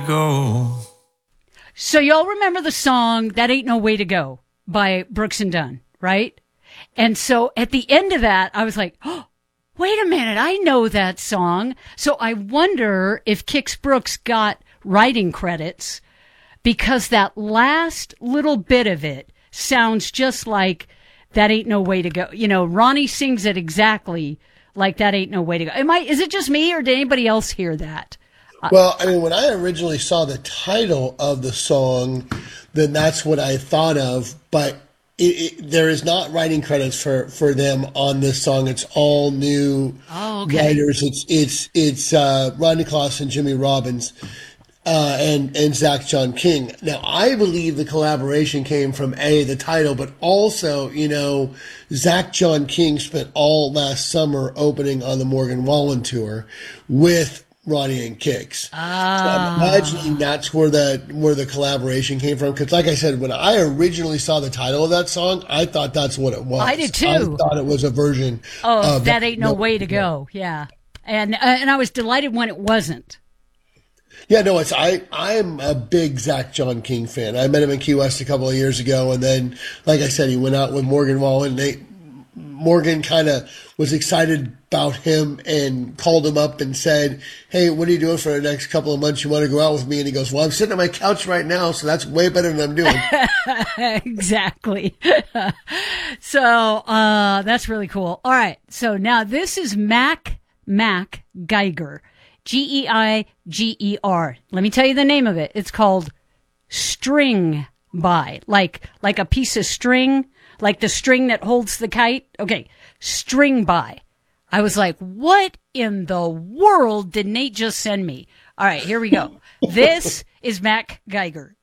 go. So y'all remember the song That Ain't No Way to Go by Brooks and Dunn, right? And so at the end of that, I was like, oh, wait a minute, I know that song. So I wonder if Kix Brooks got writing credits because that last little bit of it sounds just like That Ain't No Way to Go. You know, Ronnie sings it exactly like That Ain't No Way to Go. Is it just me or did anybody else hear that? Well, I mean, when I originally saw the title of the song, then that's what I thought of. But there is not writing credits for them on this song. It's all new writers. It's Rodney Claus and Jimmy Robbins and Zach John King. Now, I believe the collaboration came from the title, but also, you know, Zach John King spent all last summer opening on the Morgan Wallen tour with Ronnie and Kix. So I'm imagining that's where the collaboration came from. Because, like I said, when I originally saw the title of that song, I thought that's what it was. I did too. I thought it was a version of That Ain't No Way to Go. Yeah, and I was delighted when it wasn't. Yeah, no, I'm a big Zach John King fan. I met him in Key West a couple of years ago, and then, like I said, he went out with Morgan Wallen. Morgan kind of was excited about him and called him up and said, hey, what are you doing for the next couple of months? You want to go out with me? And he goes, well, I'm sitting on my couch right now, so that's way better than I'm doing. Exactly. So that's really cool. All right. So now this is Mac Geiger. Geiger. Let me tell you the name of it. It's called String By. Like a piece of string, like the string that holds the kite. Okay. String By. I was like, what in the world did Nate just send me? All right, here we go. This is Mac Geiger.